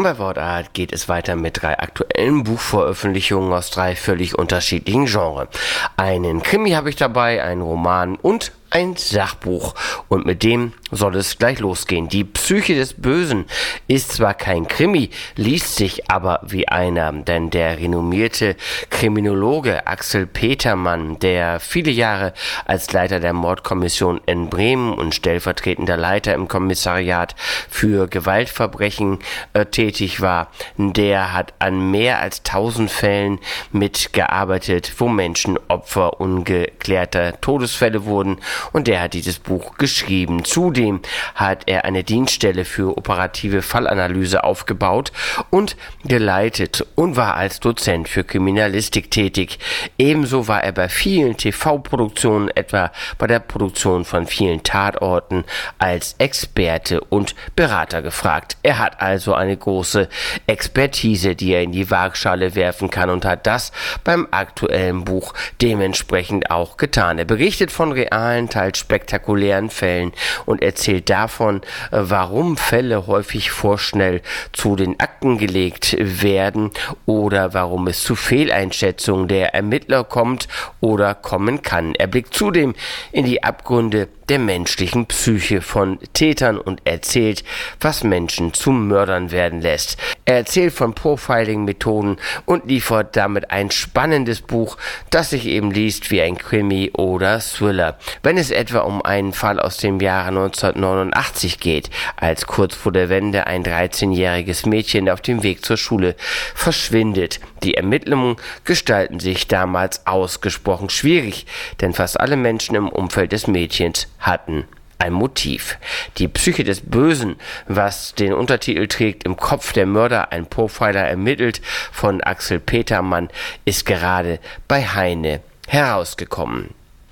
Und bei Wortart geht es weiter mit 3 aktuellen Buchveröffentlichungen aus 3 völlig unterschiedlichen Genres. Einen Krimi habe ich dabei, einen Roman und ein Sachbuch. Und mit dem soll es gleich losgehen. Die Psyche des Bösen ist zwar kein Krimi, liest sich aber wie einer, denn der renommierte Kriminologe Axel Petermann, der viele Jahre als Leiter der Mordkommission in Bremen und stellvertretender Leiter im Kommissariat für Gewaltverbrechen tätig war, der hat an mehr als 1000 Fällen mitgearbeitet, wo Menschen Opfer ungeklärter Todesfälle wurden, und der hat dieses Buch geschrieben. Zudem hat er eine Dienststelle für operative Fallanalyse aufgebaut und geleitet und war als Dozent für Kriminalistik tätig. Ebenso war er bei vielen TV-Produktionen, etwa bei der Produktion von vielen Tatorten, als Experte und Berater gefragt. Er hat also eine große Expertise, die er in die Waagschale werfen kann, und hat das beim aktuellen Buch dementsprechend auch getan. Er berichtet von realen, teils spektakulären Fällen und erzählt davon, warum Fälle häufig vorschnell zu den Akten gelegt werden oder warum es zu Fehleinschätzungen der Ermittler kommt oder kommen kann. Er blickt zudem in die Abgründe der menschlichen Psyche von Tätern und erzählt, was Menschen zu Mördern werden lässt. Er erzählt von Profiling-Methoden und liefert damit ein spannendes Buch, das sich eben liest wie ein Krimi oder Thriller. Wenn es etwa um einen Fall aus dem Jahre 1989 geht, als kurz vor der Wende ein 13-jähriges Mädchen auf dem Weg zur Schule verschwindet. Die Ermittlungen gestalten sich damals ausgesprochen schwierig, denn fast alle Menschen im Umfeld des Mädchens hatten ein Motiv. Die Psyche des Bösen, was den Untertitel trägt, im Kopf der Mörder, ein Profiler ermittelt, von Axel Petermann, ist gerade bei Heine herausgekommen.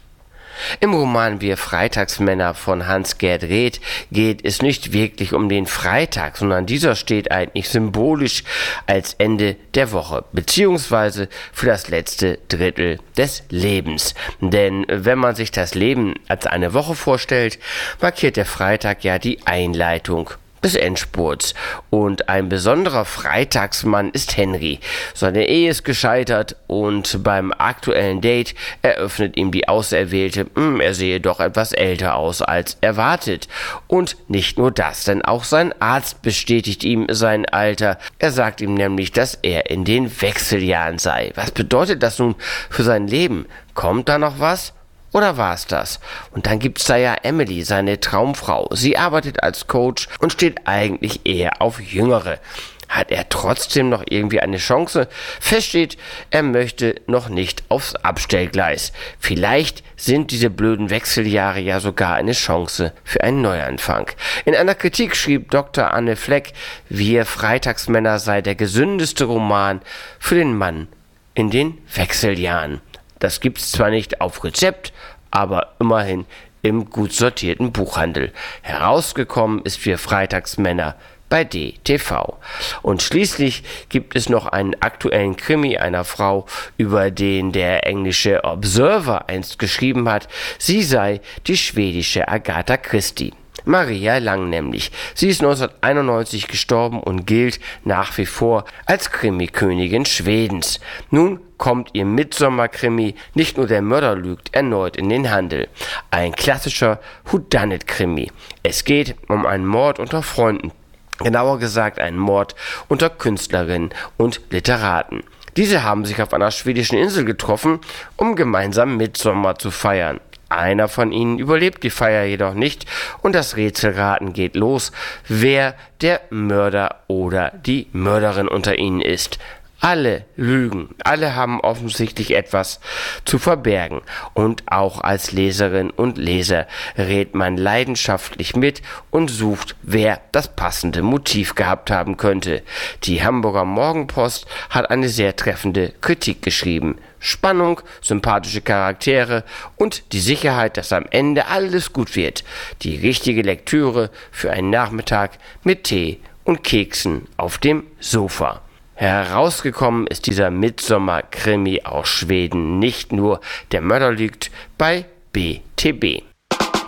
Im Roman Wir Freitagsmänner von Hans-Gerd Reth geht es nicht wirklich um den Freitag, sondern dieser steht eigentlich symbolisch als Ende der Woche, beziehungsweise für das letzte Drittel des Lebens. Denn wenn man sich das Leben als eine Woche vorstellt, markiert der Freitag ja die Einleitung des Endspurts. Und ein besonderer Freitagsmann ist Henry. Seine Ehe ist gescheitert und beim aktuellen Date eröffnet ihm die Auserwählte, er sehe doch etwas älter aus als erwartet. Und nicht nur das, denn auch sein Arzt bestätigt ihm sein Alter. Er sagt ihm nämlich, dass er in den Wechseljahren sei. Was bedeutet das nun für sein Leben? Kommt da noch was? Oder war's das? Und dann gibt's da ja Emily, seine Traumfrau. Sie arbeitet als Coach und steht eigentlich eher auf Jüngere. Hat er trotzdem noch irgendwie eine Chance? Fest steht, er möchte noch nicht aufs Abstellgleis. Vielleicht sind diese blöden Wechseljahre ja sogar eine Chance für einen Neuanfang. In einer Kritik schrieb Dr. Anne Fleck, Wir Freitagsmänner sei der gesündeste Roman für den Mann in den Wechseljahren. Das gibt's zwar nicht auf Rezept, aber immerhin im gut sortierten Buchhandel. Herausgekommen ist Wir Freitagsmänner bei DTV. Und schließlich gibt es noch einen aktuellen Krimi einer Frau, über den der englische Observer einst geschrieben hat, sie sei die schwedische Agatha Christie. Maria Lang nämlich. Sie ist 1991 gestorben und gilt nach wie vor als Krimi-Königin Schwedens. Nun kommt ihr Midsommar-Krimi Nicht nur der Mörder lügt erneut in den Handel. Ein klassischer Whodunit-Krimi. Es geht um einen Mord unter Freunden. Genauer gesagt einen Mord unter Künstlerinnen und Literaten. Diese haben sich auf einer schwedischen Insel getroffen, um gemeinsam Midsommar zu feiern. Einer von ihnen überlebt die Feier jedoch nicht und das Rätselraten geht los, wer der Mörder oder die Mörderin unter ihnen ist. Alle lügen, alle haben offensichtlich etwas zu verbergen. Und auch als Leserin und Leser rät man leidenschaftlich mit und sucht, wer das passende Motiv gehabt haben könnte. Die Hamburger Morgenpost hat eine sehr treffende Kritik geschrieben. Spannung, sympathische Charaktere und die Sicherheit, dass am Ende alles gut wird. Die richtige Lektüre für einen Nachmittag mit Tee und Keksen auf dem Sofa. Herausgekommen ist dieser Midsommar-Krimi aus Schweden. Nicht nur der Mörder lügt bei BTB.